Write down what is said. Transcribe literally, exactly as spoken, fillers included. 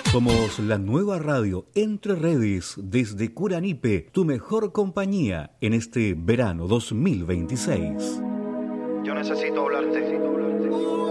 Somos la nueva radio Entre Redes desde Curanipe, tu mejor compañía en este verano dos mil veintiséis. Yo necesito hablarte.